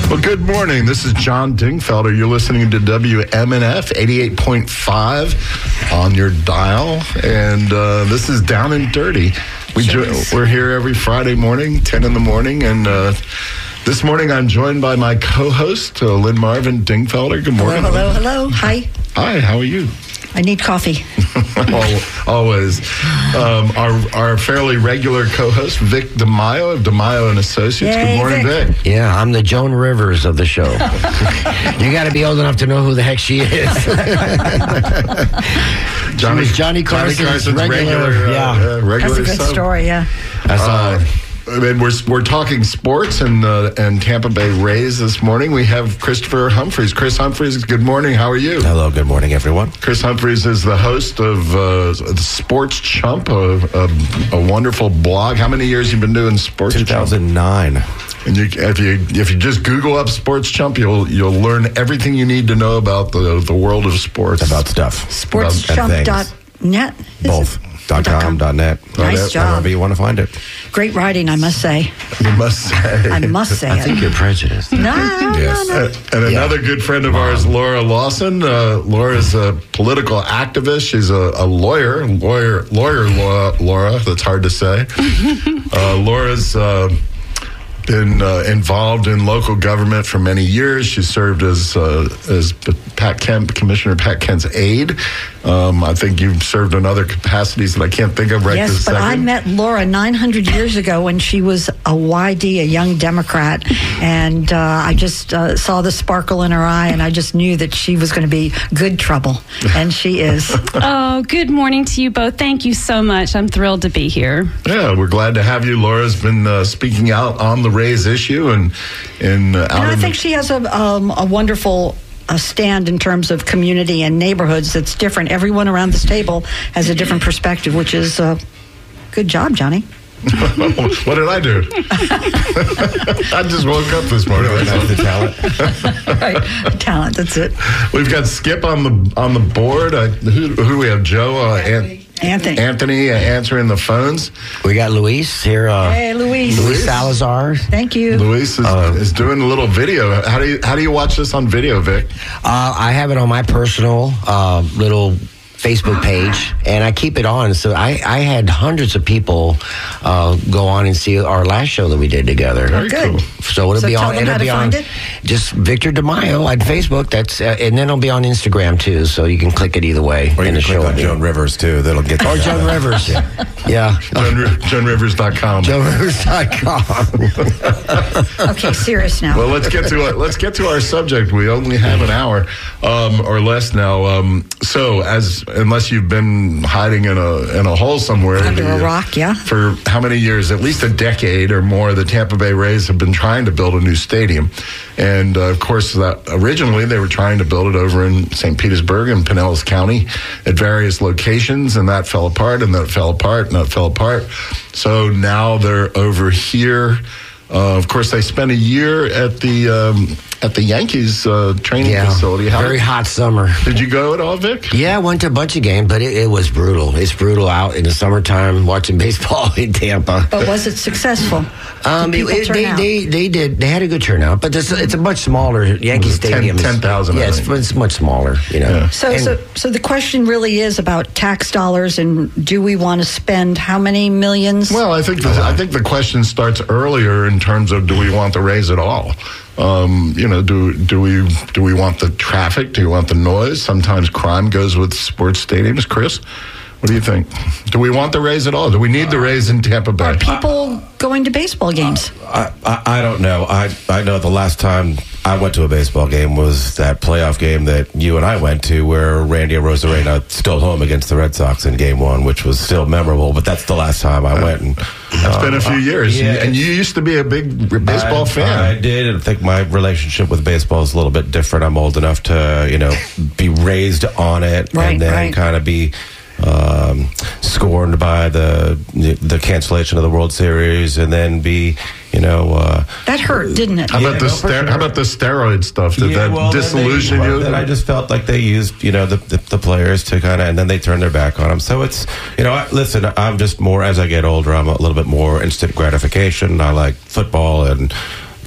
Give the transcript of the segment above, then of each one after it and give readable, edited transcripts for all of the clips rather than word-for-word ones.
Well, good morning. This is John Dingfelder. You're listening to WMNF 88.5 on your dial. And this is Down and Dirty. We're here every Friday morning, 10 in the morning. And this morning I'm joined by my co-host, Lynn Marvin Dingfelder. Good morning. Hello. Hi. Hi, how are you? I need coffee. Always. Our fairly regular co-host, Vic DeMaio of DeMaio & Associates. Yay, Good morning, Vic. Yeah, I'm the Joan Rivers of the show. You got to be old enough to know who the heck she is. Johnny Carson's regular. Regular. That's a good story, yeah. We're talking sports and Tampa Bay Rays this morning. We have Christopher Humphreys. Chris Humphreys, good morning. How are you? Hello, good morning, everyone. Chris Humphreys is the host of Sports Chump, a wonderful blog. How many years you've been doing Sports 2009. Chump? And if you just Google up Sports Chump, you'll learn everything you need to know about the world of sports. About stuff. Sportschump.net? Both. .com, .net. Nice job. However you want to find it. Great writing, I must say. You must say. I must say I think you're prejudiced. No. And another good friend of ours, Laura Lawson. Laura's a political activist. She's a lawyer. Laura, that's hard to say. Laura's been involved in local government for many years. She served as Commissioner Pat Kent's aide. I think you've served in other capacities that I can't think of right this second. Yes, but I met Laura 900 years ago when she was a YD, a young Democrat, and I just saw the sparkle in her eye, and I just knew that she was going to be good trouble, and she is. Oh, good morning to you both. Thank you so much. I'm thrilled to be here. Yeah, we're glad to have you. Laura's been speaking out on the Rays issue, and I think she has a wonderful stand in terms of community and neighborhoods that's different. Everyone around this table has a different perspective, which is good job, Johnny. What did I do? I just woke up this morning. That's the talent. Right, talent. That's it. We've got Skip on the board. Who do we have? Joe, Anthony answering the phones. We got Luis here. Hey, Luis. Luis Salazar. Thank you. Luis is doing a little video. How do you watch this on video, Vic? I have it on my personal little Facebook page, and I keep it on. So I had hundreds of people go on and see our last show that we did together. Very good. cool. So it'll be on. It'll be on. Just Victor DeMaio on Facebook. That's and then it'll be on Instagram too. So you can click it either way. Or you can click on Joan Rivers too. That'll get. Or Joan Rivers. Yeah. JoanRivers.com. JoanRivers.com. Okay, serious now. Well, let's get to our subject. We only have an hour or less now. So unless you've been hiding in a hole somewhere under a rock, yeah. For how many years? At least a decade or more. The Tampa Bay Rays have been trying to build a new stadium, and of course, that originally they were trying to build it over in St. Petersburg and Pinellas County at various locations, and that fell apart, and that fell apart, and that fell apart. So now they're over here. Of course, they spent a year at the Yankees training facility. Very hot summer. Did you go at all, Vic? Yeah, I went to a bunch of games, but it was brutal. It's brutal out in the summertime watching baseball in Tampa. But was it successful? They did. They had a good turnout, but it's a much smaller Yankee Stadium. 10,000. Yeah, it's much smaller. You know. Yeah. So the question really is about tax dollars, and do we want to spend how many millions? Well, I think the question starts earlier in terms of, do we want the Rays at all? Do we want the traffic? Do we want the noise? Sometimes crime goes with sports stadiums. Chris, what do you think? Do we want the Rays at all? Do we need the Rays in Tampa Bay? Are people going to baseball games? I don't know. I know the last time I went to a baseball game was that playoff game that you and I went to where Randy Arozarena stole home against the Red Sox in Game 1, which was still memorable, but that's the last time I went. And it's been a few years. Yeah, and you used to be a big baseball fan. I did, and I think my relationship with baseball is a little bit different. I'm old enough to, be raised on it and then kind of be scorned by the cancellation of the World Series, and then be that hurt, didn't it? How about the steroid stuff? Did that disillusion you? That I just felt like they used the players to kind of, and then they turned their back on them. So it's listen, I'm just more, as I get older, I'm a little bit more instant gratification. I like football and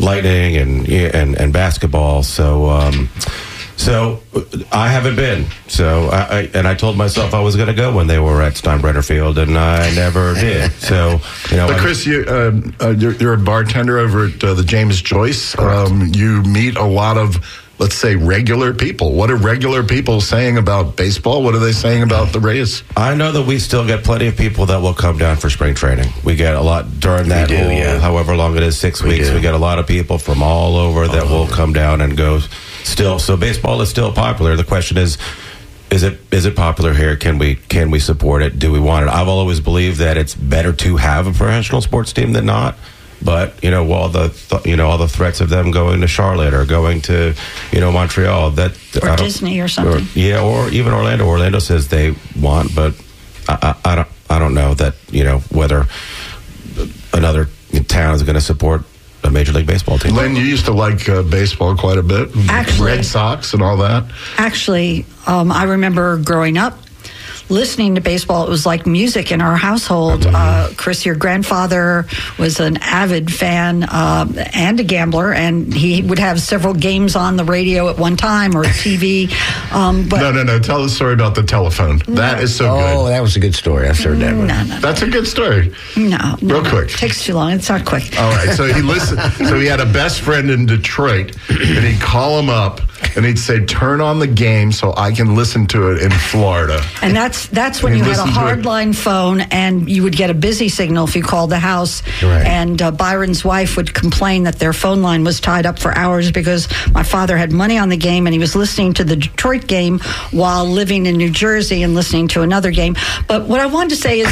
Lightning and basketball. So I haven't been. So I told myself I was going to go when they were at Steinbrenner Field, and I never did. So But Chris, you're a bartender over at the James Joyce. You meet a lot of, let's say, regular people. What are regular people saying about baseball? What are they saying about the Rays? I know that we still get plenty of people that will come down for spring training. We get a lot during that however long it is, 6 weeks. We get a lot of people from all over that will come down and go still. So baseball is still popular. The question is it popular here? Can we support it? Do we want it? I've always believed that it's better to have a professional sports team than not. But all the threats of them going to Charlotte or going to Montreal, or Disney or something, or even Orlando. Orlando says they want, but I don't know that whether another town is going to support a Major League Baseball team. Lynn, you used to like baseball quite a bit. Actually, Red Sox and all that. Actually, I remember growing up listening to baseball. It was like music in our household. Chris, your grandfather was an avid fan and a gambler, and he would have several games on the radio at one time or TV. But No. Tell the story about the telephone. That is so good. Oh, that was a good story. I've heard that one. No. That's a good story. No. Real quick. It takes too long. It's not quick. All right. So he listened. So he had a best friend in Detroit, and he'd call him up, and he'd say, "Turn on the game so I can listen to it in Florida." And that's when you had a hardline phone, and you would get a busy signal if you called the house. Right. And Byron's wife would complain that their phone line was tied up for hours because my father had money on the game, and he was listening to the Detroit game while living in New Jersey and listening to another game. But what I wanted to say is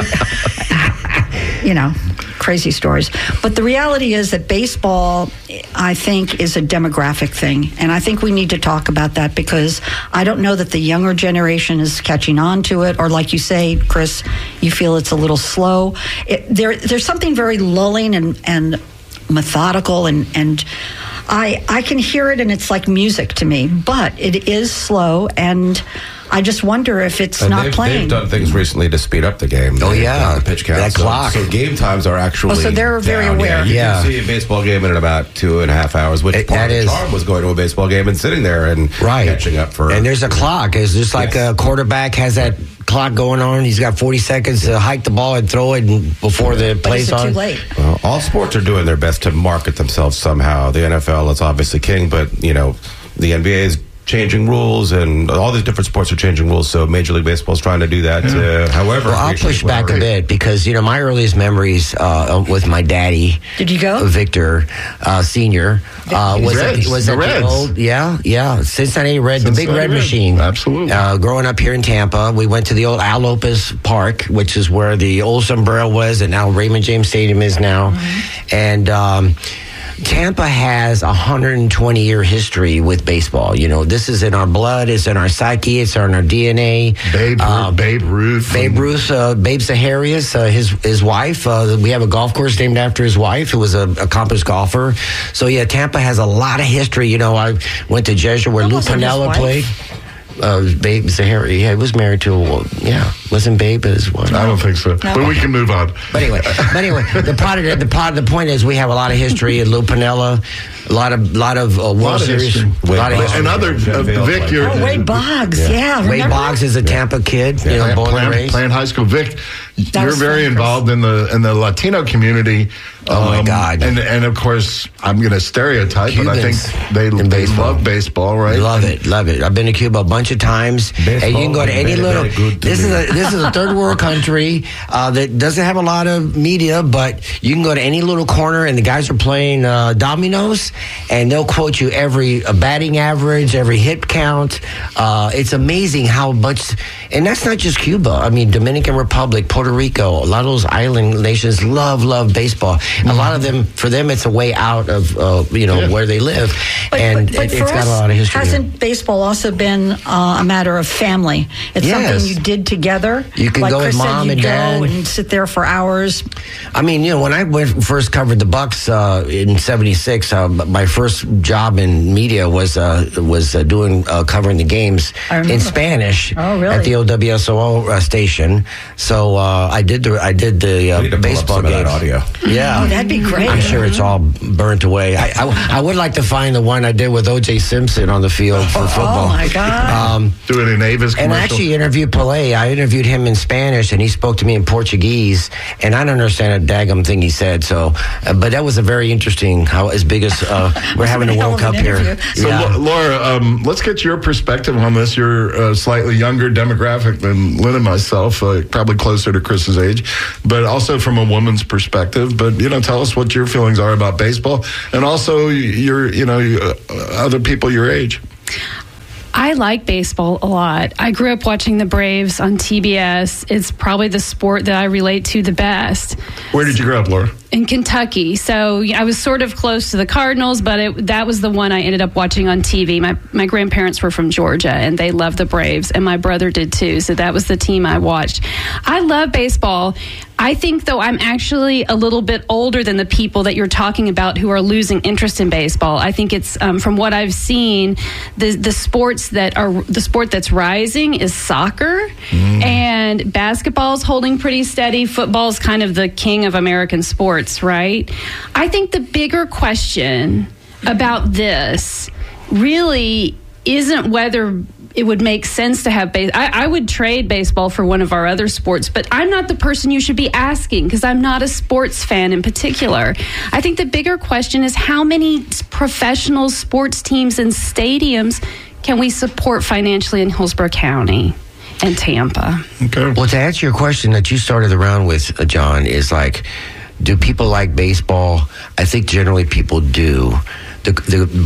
that crazy stories. But the reality is that baseball, I think, is a demographic thing. And I think we need to talk about that because I don't know that the younger generation is catching on to it. Or like you say, Chris, you feel it's a little slow. There's something very lulling and methodical and I can hear it and it's like music to me. But it is slow, and I just wonder if it's not playing. They've done things recently to speed up the game. The pitch count. That clock. So game times are actually so they're very aware. You can see a baseball game in about 2.5 hours, which part of the charm was going to a baseball game and sitting there and catching up for. And there's a clock. It's just like a quarterback has that clock going on. He's got 40 seconds to hike the ball and throw it before the play's on. Too late? Well, all sports are doing their best to market themselves somehow. The NFL is obviously king, but the NBA is changing rules, and all these different sports are changing rules. So Major League Baseball is trying to do that. However, I'll push back a bit because my earliest memories with my daddy. Did you go? Victor Senior was the Reds. Old Cincinnati Red, the big red machine. Absolutely. Growing up here in Tampa, we went to the old Al Lopez Park, which is where the old Sombrero was, and now Raymond James Stadium is now, and. Tampa has a 120-year history with baseball. This is in our blood. It's in our psyche. It's in our DNA. Babe Ruth. Babe Zaharias, his wife. We have a golf course named after his wife, who was an accomplished golfer. So, Tampa has a lot of history. I went to Jesuit where Lou Piniella played. Babe Zahari, he was married to wasn't Babe his wife? I don't think so. No. But we can move on. But anyway, the point is we have a lot of history in Lou Piniella, a lot of World Series, a lot of history. And other Vic, Wade Boggs, Wade Boggs is a Tampa kid, born and raised. Playing high school. Vic, you're very involved in the Latino community. Oh my God! And of course, I'm going to stereotype, Cubans, but I think they love baseball, right? Love it. I've been to Cuba a bunch of times, and you can go to any little. This is a third world country that doesn't have a lot of media, but you can go to any little corner, and the guys are playing dominoes, and they'll quote you every batting average, every hit count. It's amazing how much, and that's not just Cuba. I mean, Dominican Republic, Puerto Rico, a lot of those island nations love baseball. A lot of them, for them, it's a way out of where they live, and it's got a lot of history. Hasn't baseball also been a matter of family? It's something you did together. together? You can go with mom and dad and sit there for hours. I mean, when I first covered the Bucks in '76, my first job in media was doing covering the games in Spanish at the OWSO station. So I did the baseball games. That audio. Yeah, that'd be great. I'm sure it's all burnt away. I would like to find the one I did with O.J. Simpson on the field for football. Oh my God! Do it in Avis commercial. And I actually interviewed Pelé. I interviewed him in Spanish, and he spoke to me in Portuguese, and I don't understand a daggum thing he said. So, but that was a very interesting. How as big as we're having a World Cup here. So, Laura, let's get your perspective on this. You're a slightly younger demographic than Lynn and myself, probably closer to Chris's age, but also from a woman's perspective. But tell us what your feelings are about baseball, and also other people your age. I like baseball a lot. I grew up watching the Braves on TBS. It's probably the sport that I relate to the best. Where did you grow up, Laura? In Kentucky. So I was sort of close to the Cardinals, but that was the one I ended up watching on TV. My grandparents were from Georgia, and they loved the Braves, and my brother did too. So that was the team I watched. I love baseball. I think, though, I'm actually a little bit older than the people that you're talking about who are losing interest in baseball. I think it's, from what I've seen, the sport that's rising is soccer, and basketball's holding pretty steady. Football's kind of the king of American sports, right? I think the bigger question about this really isn't whether it would make sense to have I would trade baseball for one of our other sports, but I'm not the person you should be asking because I'm not a sports fan in particular. I think the bigger question is how many professional sports teams and stadiums can we support financially in Hillsborough County and Tampa? Okay. Well, to answer your question that you started around with, John, is like, do people like baseball? I think generally people do. But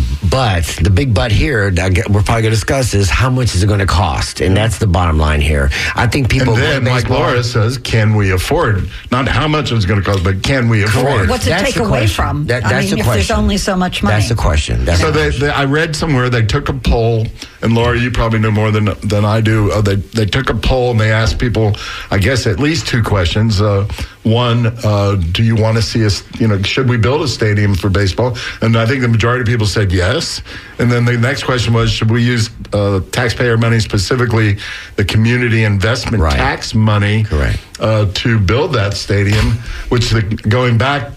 the big but here, we're probably going to discuss is how much is it going to cost, and that's the bottom line here. I think people. And then, like Laura says, can we afford? Not how much it's going to cost, but can we afford? What's it take away from? That's the question. If there's only so much money. That's the question. I read somewhere they took a poll, and Laura, you probably know more than I do. They took a poll and they asked people, I guess, at least two questions. One, do you want to see us? Should we build a stadium for baseball? And I think the majority of people said yes. And then the next question was, should we use taxpayer money, specifically the community investment tax money, to build that stadium? Which, going back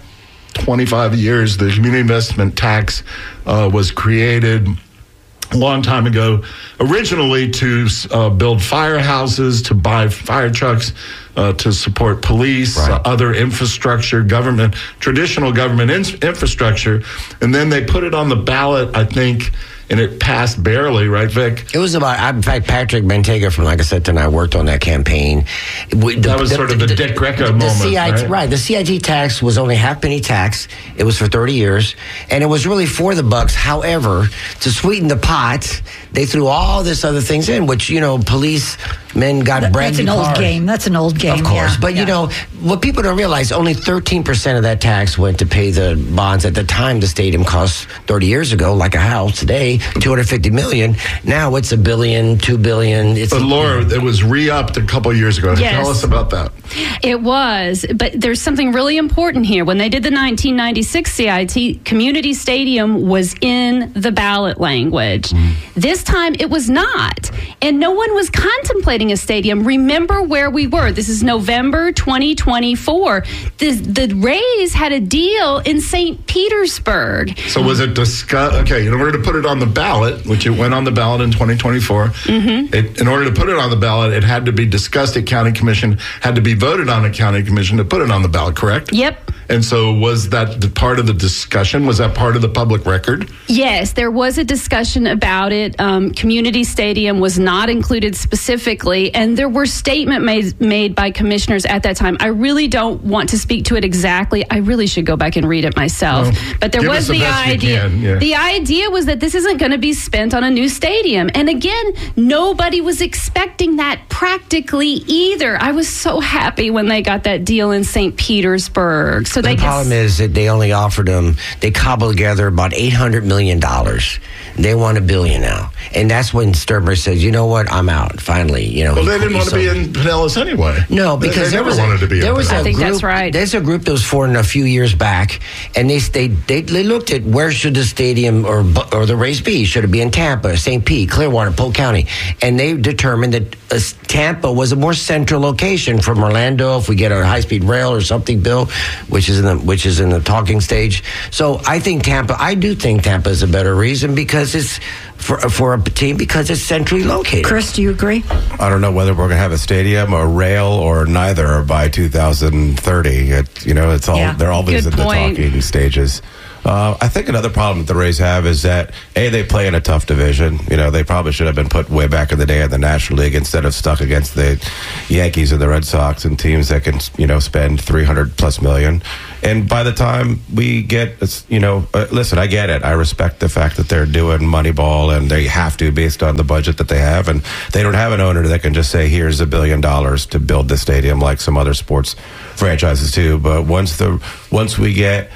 25 years, the community investment tax was created a long time ago, originally to build firehouses, to buy fire trucks, to support police, other infrastructure, traditional government infrastructure. And then they put it on the ballot, I think, and it passed barely, right, Vic? It was about, in fact, Patrick Bentayga from Like I Said Tonight worked on that campaign. That was sort of the Dick Greco moment, right? The CIT tax was only half-penny tax. It was for 30 years, and it was really for the Bucks. However, to sweeten the pot, they threw all this other things in, which, policemen got brand new cars. That's an old game. Of course. But, what people don't realize, only 13% of that tax went to pay the bonds. At the time, the stadium cost 30 years ago, like a house today, $250 million. Now it's $1 billion, $2 billion. But Laura, it was re-upped a couple of years ago. Yes. Tell us about that. It was, but there's something really important here. When they did the 1996 CIT, Community Stadium was in the ballot language. This time it was not. And no one was contemplating a stadium. Remember where we were. This is November 2024. The Rays had a deal in St. Petersburg. So was it discussed? Okay, in order to put it on the ballot, which it went on the ballot in 2024, in order to put it on the ballot, it had to be discussed at county commission, had to be voted on at county commission to put it on the ballot, correct? Yep. And so was that part of the discussion? Was that part of the public record? Yes, there was a discussion about it. Community Stadium was not included specifically, and there were statements made by commissioners at that time. I really don't want to speak to it exactly. I really should go back and read it myself. Well, but there was the idea. Yeah. The idea was that this isn't going to be spent on a new stadium. And again, nobody was expecting that practically either. I was so happy when they got that deal in St. Petersburg. So So the problem is that they only offered them, they cobbled together about $800 million. They want $1 billion now. And that's when Sturmer says, you know what, I'm out, finally. You know, well, they didn't want to be in Pinellas anyway. No, because they never wanted to be in Pinellas. I think that's right. There's a group that was formed a few years back, and they looked at where should the stadium or the race be. Should it be in Tampa, St. Pete, Clearwater, Polk County? And they determined that Tampa was a more central location from Orlando. If we get a high-speed rail or something built, which is in the talking stage. So I do think Tampa is a better reason because it's for a team because it's centrally located. Chris, do you agree? I don't know whether we're going to have a stadium, a rail, or neither by 2030. It's all they're always in the talking stages. I think another problem that the Rays have is that they play in a tough division. They probably should have been put way back in the day in the National League instead of stuck against the Yankees and the Red Sox and teams that can spend $300+ million. And by the time we get, listen, I get it. I respect the fact that they're doing Moneyball and they have to based on the budget that they have, and they don't have an owner that can just say, "Here's $1 billion to build the stadium," like some other sports franchises do. But once we get